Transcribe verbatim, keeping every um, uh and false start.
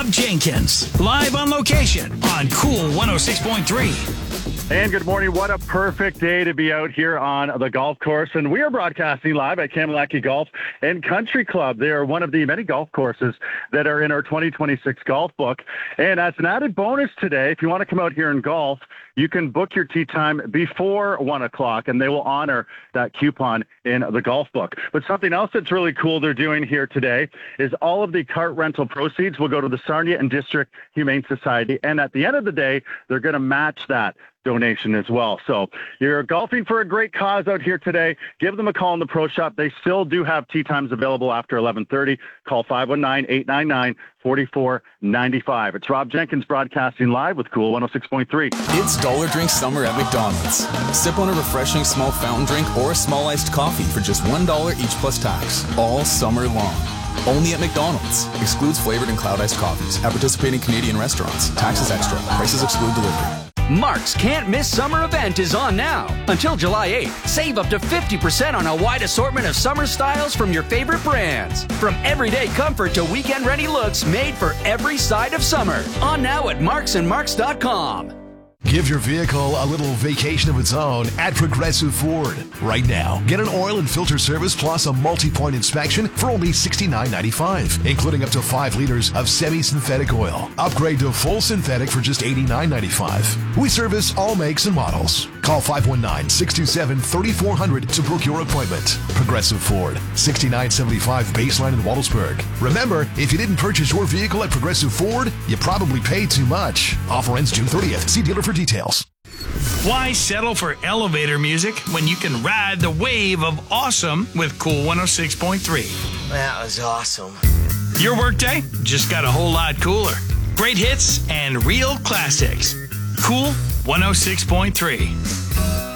Rob Jenkins, live on location on Cool one oh six point three. And good morning. What a perfect day to be out here on the golf course. And we are broadcasting live at Kamalaki Golf and Country Club. They are one of the many golf courses that are in our twenty twenty-six golf book. And as an added bonus today, if you want to come out here and golf, you can book your tee time before one o'clock, and they will honor that coupon in the golf book. But something else that's really cool they're doing here today is all of the cart rental proceeds will go to the Sarnia and District Humane Society. And at the end of the day, they're going to match that donation as well. So you're golfing for a great cause out here today. Give them a call in the pro shop. They still do have tee times available after eleven thirty. Call five one nine, eight nine nine, four four nine five. It's Rob Jenkins broadcasting live with Cool one oh six point three. It's Dollar Drink Summer at McDonald's. Sip on a refreshing small fountain drink or a small iced coffee for just one dollar each plus tax, all summer long. Only at McDonald's. Excludes flavored and cloud iced coffees at participating Canadian restaurants. Taxes extra. Prices exclude delivery. Mark's Can't Miss Summer event is on now. Until July eighth, save up to fifty percent on a wide assortment of summer styles from your favorite brands. From everyday comfort to weekend-ready looks made for every side of summer. On now at marks and marks dot com. Give your vehicle a little vacation of its own at Progressive Ford. Right now, get an oil and filter service plus a multi-point inspection for only sixty-nine ninety-five, including up to five liters of semi-synthetic oil. Upgrade to full synthetic for just eighty-nine ninety-five. We service all makes and models. Call five one nine, six two seven, three four zero zero to book your appointment. Progressive Ford, sixty-nine seventy-five Baseline in Waldelsburg. Remember, if you didn't purchase your vehicle at Progressive Ford, you probably paid too much. Offer ends June thirtieth. See dealer for details. Why settle for elevator music when you can ride the wave of awesome with Cool one oh six point three? That was awesome. Your workday just got a whole lot cooler. Great hits and real classics. Cool one oh six point three.